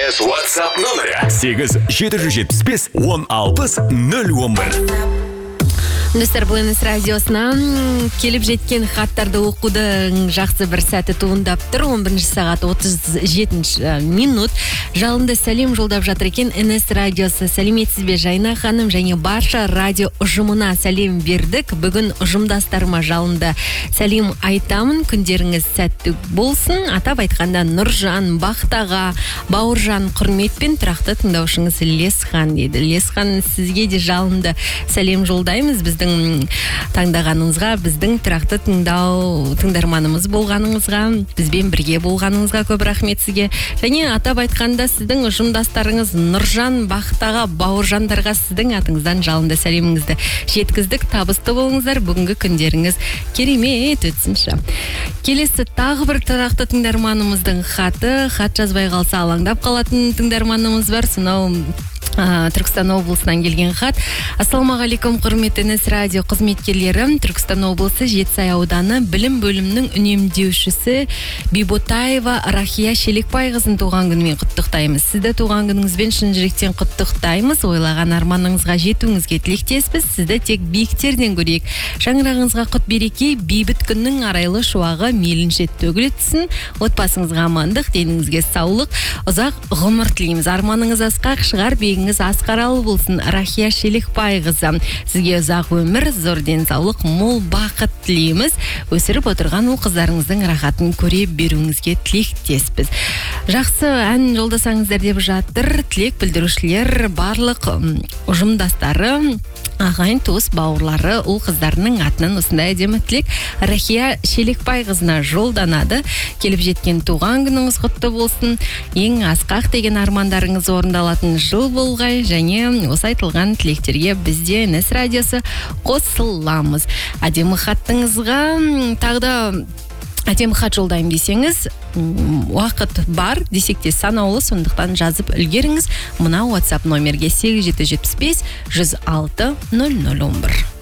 СМС WhatsApp номері 8-775-1060-011. Достар, бұл НС радиосынан келіп жеткен хаттарды оқудың жақсы бір сәті туындап тұр. 11 сағат 37 минут. Жалынды сәлем жолдап жатыр екен НС радиосы. Сәлеметсіз бе Жайна ханым, және барша радио ұжымына сәлем бердік. Бүгін ұжымдастарыма жалынды сәлем айтамын. Күндеріңіз сәтті болсын. Атап айтқанда Нұржан, Бақтаға, Бауыржан, құрметпен тұрақты тыңдаушыңыз Лесхан дейді. Лесхан, сізге де жалынды сәлем жолдаймыз. Біздің таңдағаныңызға, біздің тұрақты тыңдарманымыз болғаныңызға, бізбен бірге болғаныңызға көп рахмет сізге. Және атап айтқанда сіздің ұжымдастарыңыз Нұржан, Бақтаға, Бауыржандарға сіздің атыңыздан жалынды сәлеміңізді жеткіздік. Табысты болыңыздар, бүгінгі күндеріңіз керемет өтсінші. Келесі тағы бір тұрақты тыңдарманымыздың хат жазбай қалса алаңдап қалатын тыңдарманымыз бар. Сонау Түркістан облысынан келген хат. Ассалаумағалейкум, құрметті НС радио қызметкерлері. Түркістан облысы Жетісай ауданы білім бөлімінің үнемдеушісі Биботаева Рахия Шелекбайқызын туған күнімен құттықтаймыз. Сізді туған күніңізбен шын жүректен құттықтаймыз. Ойлаған арманыңызға жетуіңізге тілектеспіз. Сізді тек биіктерден көрейік. Шаңырағыңызға құт береке, бейбіт күннің арайлы шуағы мейлінше төгіле түсін. Отбасыңызға амандық, деніңізге саулық, ұзақ ғұмыр тілейміз. Арманыңыз асқақ шығар, бегіңіз асқаралы болсын. Рахия Шелекбайқызы, сізге ұзақ өмір, зор денсаулық, мол бақыт тілейміз. Өсіріп отырған ұл қыздарыңыздың рахатын көре беруіңізге тілектеспіз. Жақсы ән жолдасаңыздар деп жатыр. Тілек білдірушілер, барлық ұжымдастары, ағайын туыс бауырлары, ұл қыздарының атынан осындай әдемі тілек Рахия Шелекбайқызына жолданады. Келіп жеткен туған күніңіз құтты болсын. Ең асқақ деген армандарыңыз орындалатын жыл болғай, және осы айтылған тілектерге бізде НС радиосы қосыламыз. Әдемі хаттыңызға тағда әдемі хат жолдайым десеңіз, уақыт бар десек те санаулы, сондықтан жазып үлгеріңіз. Мына WhatsApp номерге 875 106 0011.